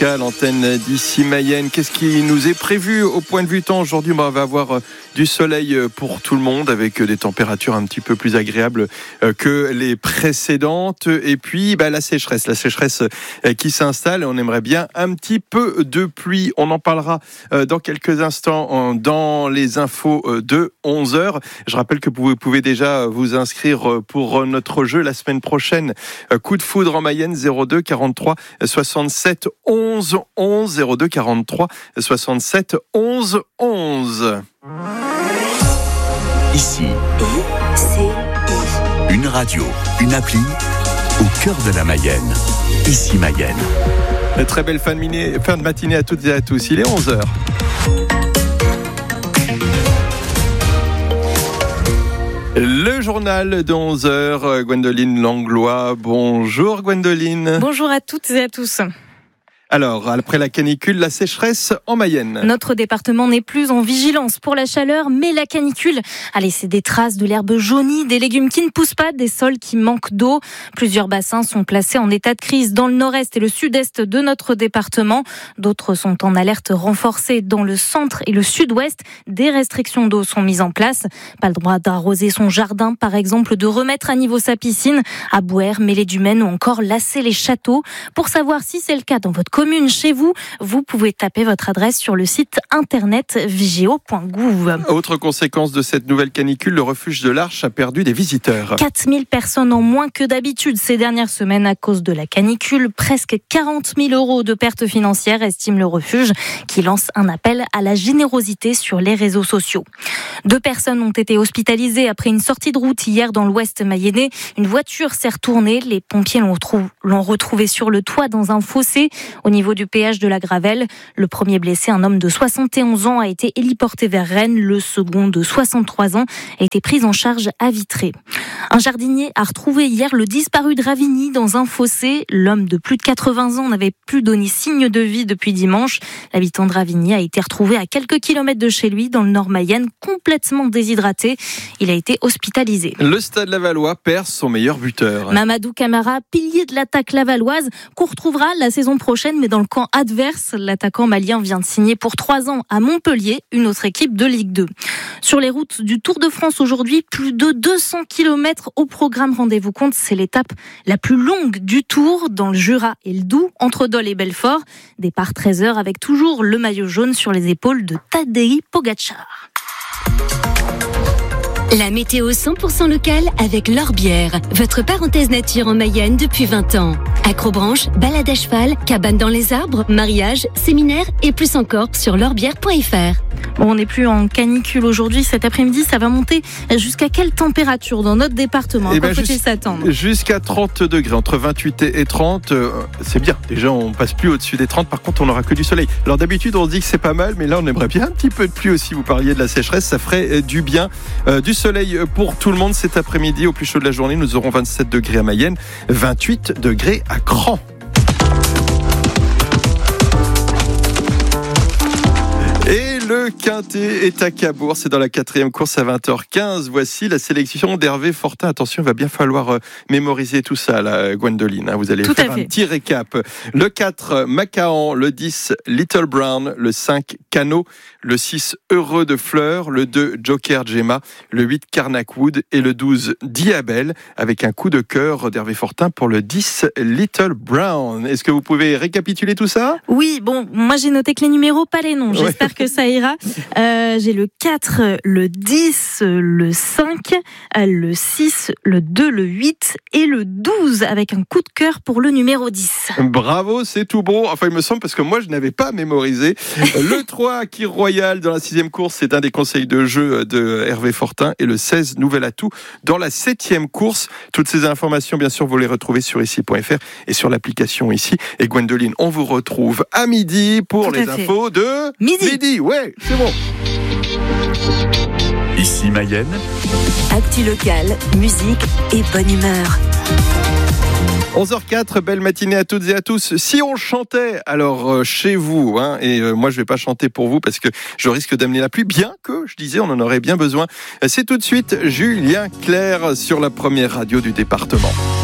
Lucas, l'antenne d'ici Mayenne. Qu'est-ce qui nous est prévu au point de vue temps aujourd'hui? On va avoir du soleil pour tout le monde avec des températures un petit peu plus agréables que les précédentes. Et puis la sécheresse qui s'installe. On aimerait bien un petit peu de pluie. On en parlera dans quelques instants dans les infos de 11h. Je rappelle que vous pouvez déjà vous inscrire pour notre jeu la semaine prochaine. Coup de foudre en Mayenne, 02 43 67 11 11, 02 43 67 11 11. Ici, une radio, une appli au cœur de la Mayenne. Ici Mayenne. Très belle fin de matinée à toutes et à tous. Il est 11h. Le journal de 11h, Gwendoline Langlois. Bonjour Gwendoline. Bonjour à toutes et à tous. Alors, après la canicule, la sécheresse en Mayenne. Notre département n'est plus en vigilance pour la chaleur, mais la canicule a laissé des traces de l'herbe jaunie, des légumes qui ne poussent pas, des sols qui manquent d'eau. Plusieurs bassins sont placés en état de crise dans le nord-est et le sud-est de notre département. D'autres sont en alerte renforcée dans le centre et le sud-ouest. Des restrictions d'eau sont mises en place. Pas le droit d'arroser son jardin, par exemple, de remettre à niveau sa piscine, à Bouer, Mêlée-du-Maine ou encore lasser les châteaux. Pour savoir si c'est le cas dans votre commune, chez vous, vous pouvez taper votre adresse sur le site internet vigeo.gouv. Autre conséquence de cette nouvelle canicule, le refuge de l'Arche a perdu des visiteurs. 4000 personnes en moins que d'habitude ces dernières semaines à cause de la canicule. Presque 40 000 € de pertes financières, estime le refuge, qui lance un appel à la générosité sur les réseaux sociaux. 2 personnes ont été hospitalisées après une sortie de route hier dans l'ouest mayennais. Une voiture s'est retournée. Les pompiers l'ont retrouvée sur le toit dans un fossé au niveau du péage de la Gravelle. Le premier blessé, un homme de 71 ans, a été héliporté vers Rennes. Le second, de 63 ans, a été pris en charge à Vitré. Un jardinier a retrouvé hier le disparu de Ravigny dans un fossé. L'homme de plus de 80 ans n'avait plus donné signe de vie depuis dimanche. L'habitant de Ravigny a été retrouvé à quelques kilomètres de chez lui, dans le nord Mayenne, complètement déshydraté. Il a été hospitalisé. Le Stade Lavallois perd son meilleur buteur. Mamadou Camara, pilier de l'attaque lavalloise, qu'on retrouvera la saison prochaine, mais dans le camp adverse. L'attaquant malien vient de signer pour 3 ans à Montpellier, une autre équipe de Ligue 2. Sur les routes du Tour de France aujourd'hui, plus de 200 km au programme. Rendez-vous compte, c'est l'étape la plus longue du Tour, dans le Jura et le Doubs, entre Dole et Belfort. Départ 13h avec toujours le maillot jaune sur les épaules de Tadej Pogačar. La météo 100% locale avec L'Orbière, votre parenthèse nature en Mayenne depuis 20 ans. Acrobranche, balade à cheval, cabane dans les arbres, mariage, séminaire et plus encore sur l'orbière.fr. Bon, on n'est plus en canicule aujourd'hui. Cet après-midi, ça va monter jusqu'à quelle température dans notre département? Faut-il s'attendre? Jusqu'à 30 degrés, entre 28 et 30. C'est bien. Déjà, on passe plus au-dessus des 30. Par contre, on n'aura que du soleil. Alors d'habitude, on se dit que c'est pas mal, mais là, on aimerait bien un petit peu de pluie aussi. Vous parliez de la sécheresse, ça ferait du bien. Du soleil pour tout le monde cet après-midi. Au plus chaud de la journée, nous aurons 27 degrés à Mayenne, 28 degrés à Cran. Et le Quintet est à Cabourg, c'est dans la 4e course à 20h15. Voici la sélection d'Hervé Fortin. Attention, il va bien falloir mémoriser tout ça, là, Gwendoline. Vous allez faire un petit récap. Le 4, Macahan. Le 10, Little Brown. Le 5, Cano. Le 6, Heureux de Fleurs. Le 2, Joker Gemma. Le 8, Carnac-Wood. Et le 12, Diabel, avec un coup de cœur d'Hervé Fortin pour le 10, Little Brown. Est-ce que vous pouvez récapituler tout ça? Oui, bon, moi j'ai noté que les numéros, pas les noms. J'espère que ça ira. J'ai le 4, le 10, le 5, le 6, le 2, le 8 et le 12 avec un coup de cœur pour le numéro 10. Bravo, c'est tout bon. Enfin, il me semble, parce que moi, je n'avais pas mémorisé. Le 3, Kir Royal, dans la 6e course, c'est un des conseils de jeu de Hervé Fortin. Et le 16, Nouvel Atout, dans la 7e course. Toutes ces informations, bien sûr, vous les retrouvez sur ici.fr et sur l'application ici. Et Gwendoline, on vous retrouve à midi pour les infos de midi. Ouais, c'est bon. Ici Mayenne. Actu locale, musique et bonne humeur. 11h04, belle matinée à toutes et à tous. Si on chantait, alors chez vous, et moi je vais pas chanter pour vous parce que je risque d'amener la pluie, bien que je disais on en aurait bien besoin. C'est tout de suite Julien Clerc sur la première radio du département.